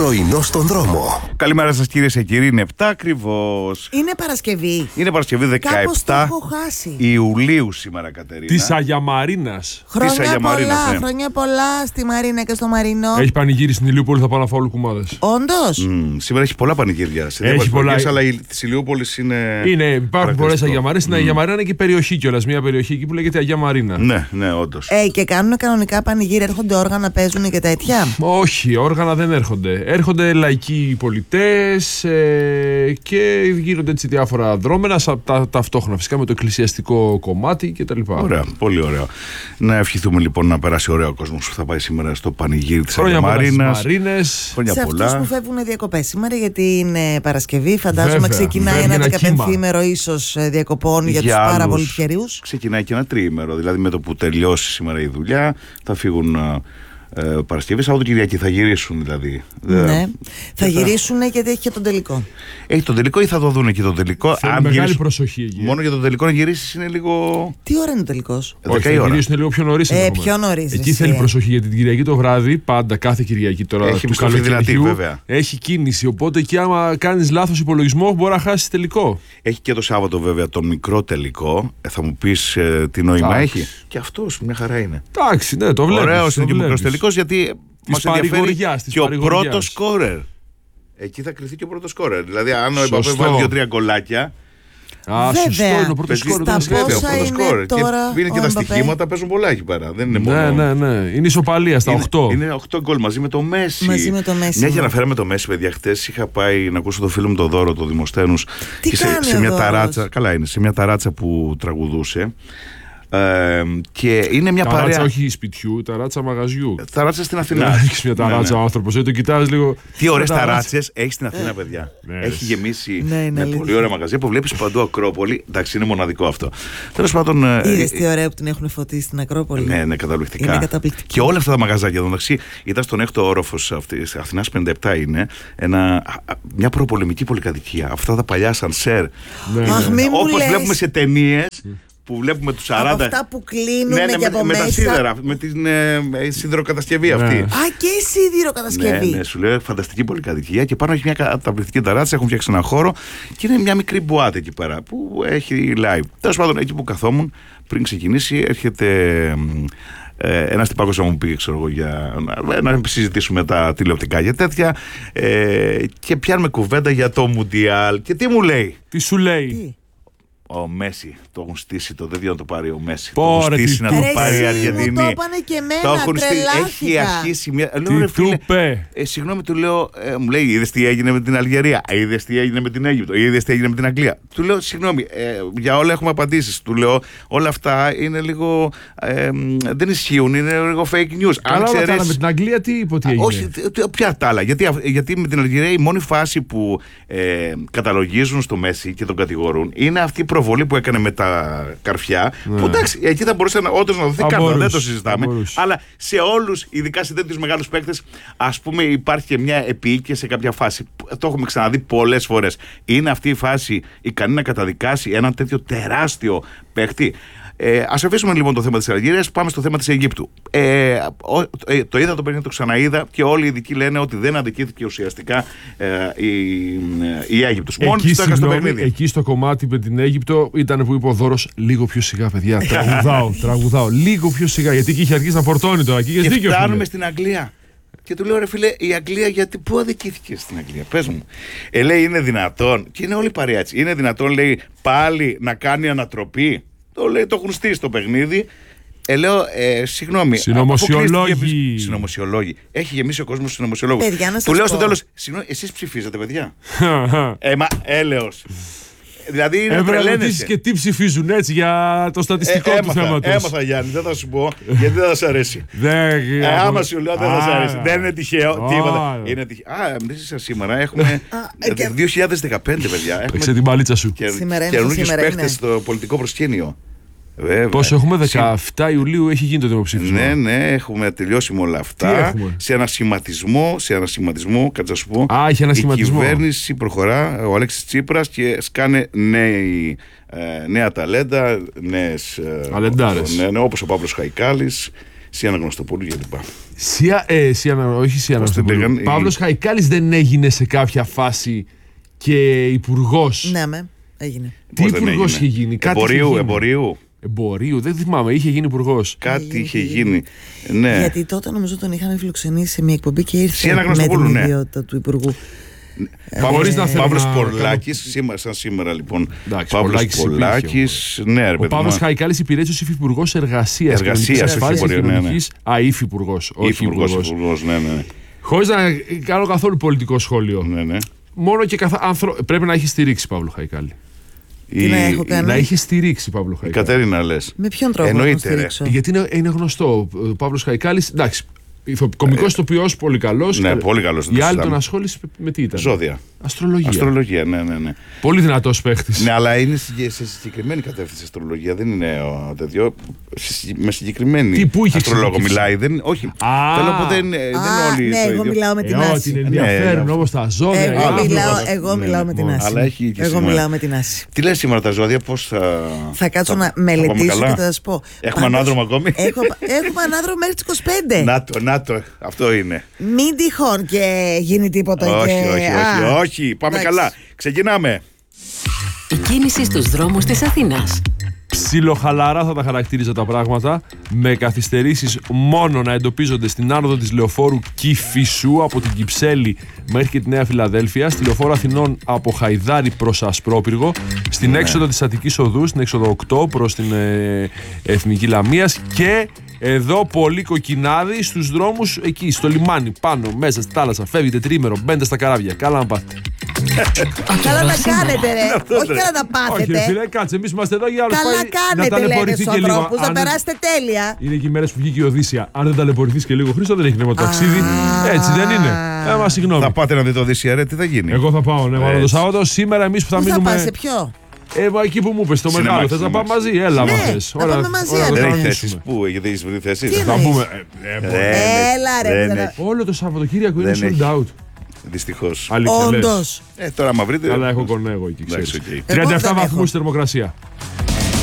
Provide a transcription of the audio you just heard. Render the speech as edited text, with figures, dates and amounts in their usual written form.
Πρωινό στον δρόμο. Καλημέρα σας κυρίες και κύριοι, είναι 7 ακριβώς. Είναι Παρασκευή. Είναι Παρασκευή 17 Ιουλίου σήμερα, Κατερίνα. Της Αγιαμαρίνας. Χρόνια πολλά, χρόνια πολλά στη Μαρίνα και στο Μαρινό. Έχει πανηγύρι στην Ηλιούπολη, θα πάω να φάω λουκουμάδες. Όντως. Σήμερα έχει πολλά πανηγύρια. Έχει πολλά, αλλά της Ηλιούπολης είναι. Υπάρχουν πολλές Αγιαμαρίνες. Στην Αγιαμαρίνα είναι και περιοχή κιόλας. Μια περιοχή εκεί που λέγεται Αγιαμαρίνα. Ναι, όντως. Και κάνουν κανονικά πανηγύρια, έρχονται όργανα, παίζουν και τέτοια. Όχι, όργανα δεν έρχονται. Έρχονται λαϊκοί πολιτές και γίνονται έτσι διάφορα δρόμενα ταυτόχρονα φυσικά με το εκκλησιαστικό κομμάτι κτλ. Ωραία, πολύ ωραίο. Να ευχηθούμε λοιπόν να περάσει ωραίο ο κόσμος που θα πάει σήμερα στο πανηγύρι της Αγιαμαρίνας. Σε αυτούς που φεύγουν διακοπές σήμερα, γιατί είναι Παρασκευή, φαντάζομαι ξεκινάει ένα 15ημερο ίσως διακοπών για τους πάρα πολύ τυχερούς. Ξεκινάει και ένα τριήμερο, δηλαδή με το που τελειώσει σήμερα η δουλειά θα φύγουν. Παρασκευή, Σαββατοκυριακή θα γυρίσουν δηλαδή. Ναι. Θα γυρίσουν γιατί έχει και τον τελικό. Έχει τον τελικό ή θα το δουν και τον τελικό. Αν μεγάλη προσοχή εκεί. Μόνο για τον τελικό να γυρίσει είναι λίγο. Τι ώρα είναι ο τελικός? Όχι, θα γυρίσουν λίγο πιο νωρίς. Πιο νωρίς. Εκεί θέλει προσοχή γιατί την Κυριακή το βράδυ, πάντα κάθε Κυριακή τώρα έχει του καλοκαιριού βέβαια. Έχει κίνηση. Οπότε εκεί άμα κάνεις λάθος υπολογισμό μπορεί να χάσεις τελικό. Έχει και το Σάββατο βέβαια τον μικρό τελικό. Θα μου πεις τι νόημα έχει. Και αυτός μια χαρά είναι. Εντάξει, ναι, το βλέπεις. Ωραίος είναι και ο μικρός τελικός γιατί μας ενδιαφέρει και ο πρώτος σκόρερ. Εκεί θα κρυθεί και ο πρώτος σκόρερ. Δηλαδή, αν ο Εμπαπέ βάλει 2-3 γκολάκια. Σωστό είναι ο πρώτος σκόρερ. Είναι και τα στοιχήματα, παίζουν πολλά εκεί πέρα. Δεν είναι μόνο. Ναι. Είναι ισοπαλία στα 8. Είναι 8 γκολ μαζί με το Μέση. Μια και αναφέραμε το Μέση, παιδιά. Χτες είχα πάει να ακούσω το φίλο μου το Δώρο, το Δημοσθένους. Τι κάνει σε μια ταράτσα. Καλά είναι, σε μια ταράτσα που τραγουδούσε. Και είναι μια παρέα. Ταράτσα όχι σπιτιού, ταράτσα μαγαζιού. Ταράτσα στην Αθηνά. Έχει μια ταράτσα ο άνθρωπος, το κοιτάς λίγο. Τι ωραίες ταράτσες έχει στην Αθήνα, παιδιά. Έχει γεμίσει με πολύ ωραία μαγαζιά που βλέπεις παντού Ακρόπολη. Εντάξει, είναι μοναδικό αυτό. Τέλος πάντων. Είδες τι ωραία που την έχουν φωτίσει στην Ακρόπολη. Ναι, καταπληκτικά. Και όλα αυτά τα μαγαζάκια εδώ μεταξύ ήταν στον 6ο όροφο της Αθηνάς 57 είναι. Μια προπολεμική πολυκατοικία. Αυτά τα παλιά σανσέρ. Όπως βλέπουμε σε ταινίες. Που βλέπουμε τους 40. Από αυτά που κλείνουν και από με μέσα. Τα σίδερα, με την σιδηροκατασκευή αυτή. Α, και η σιδηροκατασκευή. Ναι, σου λέω φανταστική πολυκατοικία και πάνω έχει μια καταπληκτική ταράτσα. Έχουν φτιάξει ένα χώρο και είναι μια μικρή μπουάτα εκεί πέρα που έχει live. Τέλος πάντων, εκεί που καθόμουν πριν ξεκινήσει, έρχεται ένας τυπάκος να μου πει, ξέρω εγώ, για να συζητήσουμε τα τηλεοπτικά και τέτοια. Και πιάνουμε κουβέντα για το Μουντιάλ. Και τι μου λέει? Τι σου λέει? Ο Μέση, το έχουν στήσει, το δεν να το πάρει ο Μέση. Το έχουν στήσει να το πάρει η Αργεντινή. Μου το είπανε και εμένα, έχει αρχίσει μια. Τι του είπε? Συγγνώμη, του λέω, μου λέει, είδες τι έγινε με την Αλγερία, είδες τι έγινε με την Αίγυπτο, είδες τι έγινε με την Αγγλία. Του λέω, συγγνώμη, για όλα έχουμε απαντήσεις. Του λέω, όλα αυτά είναι λίγο. Δεν ισχύουν, είναι λίγο fake news. Καλά, αλλά με την Αγγλία τι είπε ότι έγινε? Όχι, ποια τα άλλα. Γιατί με την Αλγερία η μόνη φάση που καταλογίζουν στο Μέση και τον κατηγορούν είναι αυτή η προβολή που έκανε με τα καρφιά. Ναι. Που εντάξει, εκεί θα μπορούσε όντως να δοθεί κάρτα, δεν το συζητάμε. Αλλά σε όλους, ειδικά σε τέτοιους μεγάλους παίκτες, ας πούμε, υπάρχει και μια επίοικια σε κάποια φάση. Το έχουμε ξαναδεί πολλές φορές. Είναι αυτή η φάση ικανή να καταδικάσει έναν τέτοιο τεράστιο παίκτη? Ας αφήσουμε λοιπόν το θέμα της Αλγερίας, πάμε στο θέμα της Αιγύπτου. Το είδα το παιχνίδι, το ξαναείδα και όλοι οι ειδικοί λένε ότι δεν αντικήθηκε ουσιαστικά η Αίγυπτος. Μόνοι τους το έκανε στο παιχνίδι. Εκεί στο κομμάτι με την Αίγυπτο ήταν που είπε ο Δώρος, λίγο πιο σιγά, παιδιά. Τραγουδάω. Λίγο πιο σιγά, γιατί εκεί είχε αρχίσει να φορτώνει τώρα. Και φτάνουμε στην Αγγλία. Και του λέω, ρε φίλε, η Αγγλία, γιατί πού αδικήθηκε στην Αγγλία? Πες μου. Λέει, είναι δυνατόν? Και είναι όλη η παρέα έτσι. Είναι δυνατόν, λέει, πάλι να κάνει ανατροπή? Το έχουν στήσει το παιχνίδι. Λέω, συγγνώμη. Συνωμοσιολόγοι. Έχει γεμίσει ο κόσμος συνωμοσιολόγους. Του λέω στο τέλος, εσείς ψηφίζετε, παιδιά? Έλεος. Δηλαδή είναι τρελαίνεσαι. Και τι ψηφίζουν έτσι για το στατιστικό του θέματος. Έμαθα, Γιάννη, δεν θα σου πω γιατί δεν θα σου αρέσει. Άμα σου λέω δεν θα σου αρέσει. Δεν είναι τυχαίο. Τίποτα. Είναι τυχαίο. Εμείς σήμερα έχουμε 2015, παιδιά. Παίξε την μπαλίτσα σου. Καινούργιους παίχτες στο πολιτικό προσκήνιο. Πόσο έχουμε? 17 Ιουλίου έχει γίνει το δημοψήφισμα. Ναι, έχουμε τελειώσει με όλα αυτά. Σε ανασχηματισμό, κάτσε να σου πω. Έχει ανασχηματισμό. Η κυβέρνηση προχωρά, ο Αλέξης Τσίπρας, και σκάνε νέα ταλέντα, νέες. Αλεντάρες. Όπως ο Παύλος Χαϊκάλης. Σία Αναγνωστοπούλου κλπ. Όχι Σία Αναγνωστοπούλου. Παύλος Χαϊκάλης δεν έγινε σε κάποια φάση και υπουργός? Ναι, έγινε. Τι υπουργός είχε γίνει? Εμπορίου, δεν θυμάμαι, είχε γίνει υπουργός. Κάτι είχε γίνει. Ναι. Γιατί τότε νομίζω τον είχαμε φιλοξενήσει σε μια εκπομπή και ήρθε με την ιδιότητα του υπουργού. Παύλος Πολάκης, σαν σήμερα λοιπόν. Παύλος Πολάκης. Ο Παύλος Χαϊκάλης υπηρέτησε ως υφυπουργός εργασίας και κοινωνικής αήφυπουργός. Όχι υπουργός, ναι. Χωρίς να κάνω καθόλου πολιτικό σχόλιο. Ναι. Μόνο και πρέπει να έχει στηρίξει Παύλο Χαϊκάλη. Τι να έχω κάνει? Να είχε στηρίξει Παύλο Χαϊκάλη. Η Κατέρινα λες. Με ποιον τρόπο να στηρίξω? Γιατί είναι γνωστό. Ο Παύλος Χαϊκάλης, εντάξει, κωμικός τοπιός, πολύ καλός. Ναι, πολύ καλός. Η άλλη τον ασχόλησε με τι ήταν? Ζώδια. Αστρολογία, ναι. Πολύ δυνατός παίχτης. Ναι, αλλά είναι σε συγκεκριμένη κατεύθυνση αστρολογία. Δεν είναι τέτοιο. Με συγκεκριμένη αστρολόγο μιλάει. Όχι. Θέλω να πω δεν είναι όλοι. Ναι, εγώ μιλάω με την Άση. Την ενδιαφέρουν όμως τα ζώδια. Εγώ μιλάω με την Άση. Εγώ μιλάω με την Άση. Τι λέει σήμερα τα ζώδια, πώς θα κάτσω να μελετήσω και θα σας πω. Έχουμε ανάδρομο ακόμη? Έχουμε ανάδρομο μέχρι τις 25. Να το, αυτό είναι. Μην τυχόν και γίνει τίποτα. Όχι, πάμε καλά. Ξεκινάμε. Η κίνηση στους δρόμους της Αθήνας. Ψιλοχαλαρά θα τα χαρακτήριζα τα πράγματα, με καθυστερήσεις μόνο να εντοπίζονται στην άνοδο της λεωφόρου Κηφισού από την Κυψέλη μέχρι και τη Νέα Φιλαδέλφια, στη λεωφόρο Αθηνών από Χαϊδάρη προς Ασπρόπυργο, στην έξοδο της Αττικής Οδού, στην έξοδο 8 προς την Εθνική Λαμίας και εδώ πολύ κοκκινάδι στους δρόμους εκεί, στο λιμάνι, πάνω, μέσα στη θάλασσα. Φεύγετε τρίμερο, μπαίνετε στα καράβια. Καλά να πάτε. Καλά να κάνετε, ρε. Όχι καλά να πάθετε. Όχι, φίλε, κάτσε. Εμείς είμαστε εδώ για άλλους. Καλά κάνετε, λένε στους ανθρώπους. Να περάσετε τέλεια. Είναι και οι μέρες που βγήκε η Οδύσσια. Αν δεν ταλαιπωρηθείς και λίγο, Χρήστο, δεν έχει νόημα το ταξίδι. Έτσι δεν είναι? Μα συγγνώμη. Θα πάτε να δείτε Οδύσσια, ρε, τι θα γίνει? Εγώ θα πάω, ναι, μάλλον το Σάββατο. Σήμερα εμείς που θα μείνουμε. Θα πας σε ποιο? Εκεί που μου είπες, το μεγάλο. Θες να πάμε μαζί? Έλα, μα θες. Να πάμε μαζί. Δεν έχει θέσεις. Πού, γιατί έχεις βρει θέσεις? Θα πούμε. Έλα, ρε. Όλο το Σαββατοκύριακο είναι sold out. Δυστυχώς. Όντως. Τώρα μα βρείτε. Αλλά έχω κονέ εγώ εκεί. 37 βαθμούς θερμοκρασία.